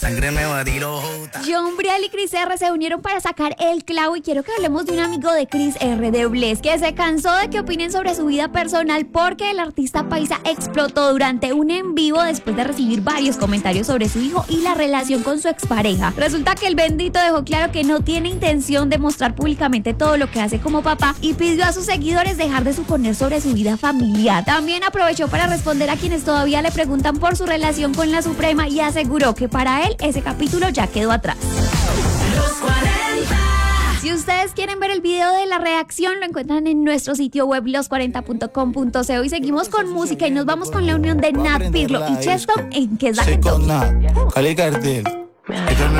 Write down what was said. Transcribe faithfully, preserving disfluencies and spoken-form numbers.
Sangre me va a tiro. John Briel y Cris R se unieron para sacar el clavo y quiero que hablemos de un amigo de Cris R, de Bless, que se cansó de que opinen sobre su vida personal porque el artista paisa explotó durante un en vivo después de recibir varios comentarios sobre su hijo y la relación con su expareja. Resulta que el bendito dejó claro que no tiene intención de mostrar públicamente todo lo que hace como papá y pidió a sus seguidores dejar de suponer sobre su vida familiar. También aprovechó para responder a quienes todavía le preguntan por su relación con la Suprema y aseguró que para él ese capítulo ya quedó atrás. Los cuarenta. Si ustedes quieren ver el video de la reacción, lo encuentran en nuestro sitio web los cuarenta punto com punto co y seguimos con música y nos vamos con la unión de Nat Pirlo y Cheston en Que es la que toca.